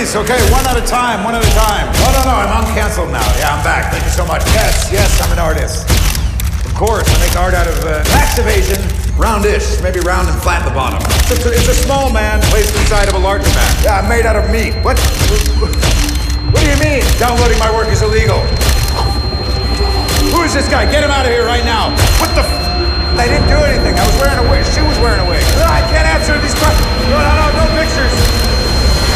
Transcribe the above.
please. Okay, one at a time, one at a time. No, I'm uncanceled now. Yeah, I'm back. Thank you so much. Yes, I'm an artist. Of course, I make art out of tax evasion. Roundish, maybe round and flat at the bottom. It's a small man placed inside of a larger man. Yeah, I'm made out of meat. What do you mean? Downloading my work is illegal. Who is this guy? Get him out of here right now. What the I didn't do anything. I was wearing a wig. She was wearing a wig. I can't answer these questions. No.